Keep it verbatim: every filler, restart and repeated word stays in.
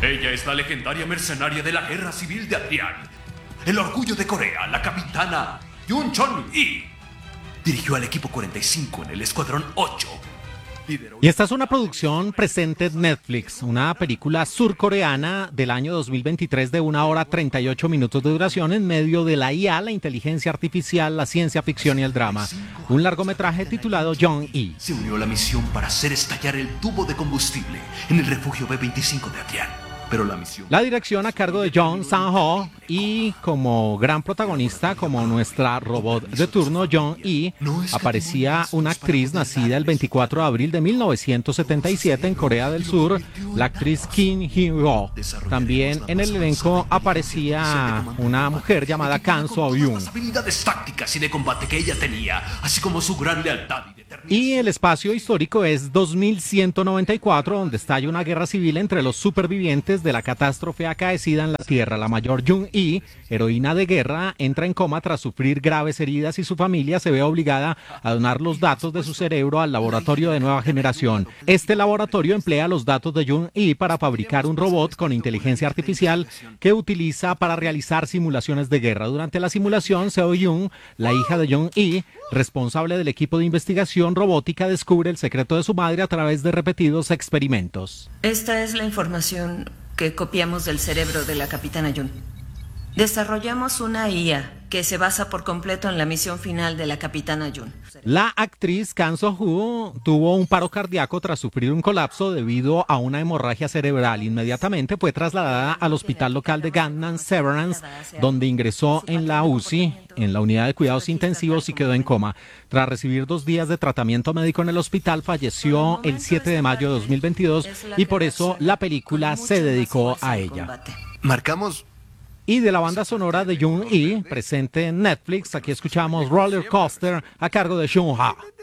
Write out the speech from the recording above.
Ella es la legendaria mercenaria de la Guerra Civil de Adrián. El orgullo de Corea, la capitana Yoon Chon-hee. Dirigió al equipo cuarenta y cinco en el escuadrón ocho. Y esta es una producción presente en Netflix, una película surcoreana del año dos mil veintitrés de una hora treinta y ocho minutos de duración en medio de la I A, la inteligencia artificial, la ciencia ficción y el drama. Un largometraje titulado Jong-hee. Se unió a la misión para hacer estallar el tubo de combustible en el refugio B veinticinco de Adrián. Pero la misión... La dirección a cargo de Jong Sang-ho y como gran protagonista, como nuestra robot de turno, Jong-hee, aparecía una actriz nacida el veinticuatro de abril de mil novecientos setenta y siete en Corea del Sur, la actriz Kim Hee-ho. También en el elenco aparecía una mujer llamada Kang So-yoon. Las habilidades tácticas y de combate que ella tenía, así como su gran lealtad y determinación. Y el espacio histórico es dos mil ciento noventa y cuatro, donde estalla una guerra civil entre los supervivientes de la catástrofe acaecida en la Tierra. La mayor Jung-hee, heroína de guerra, entra en coma tras sufrir graves heridas y su familia se ve obligada a donar los datos de su cerebro al laboratorio de nueva generación. Este laboratorio emplea los datos de Jung-hee para fabricar un robot con inteligencia artificial que utiliza para realizar simulaciones de guerra. Durante la simulación, Seo-yoon, la hija de Jung-hee, responsable del equipo de investigación robótica, descubre el secreto de su madre a través de repetidos experimentos. Esta es la información que copiamos del cerebro de la capitana Yoon. Desarrollamos una I A que se basa por completo en la misión final de la capitana Yoon. La actriz Kang So-ho tuvo un paro cardíaco tras sufrir un colapso debido a una hemorragia cerebral. Inmediatamente fue trasladada al hospital local de Gangnam Severance, donde ingresó en la U C I, en la unidad de cuidados intensivos, y quedó en coma. Tras recibir dos días de tratamiento médico en el hospital, falleció el siete de mayo de dos mil veintidós y por eso la película se dedicó a ella. Marcamos... Y de la banda sonora de Jung-hee, presente en Netflix, aquí escuchamos Roller Coaster a cargo de Shunha.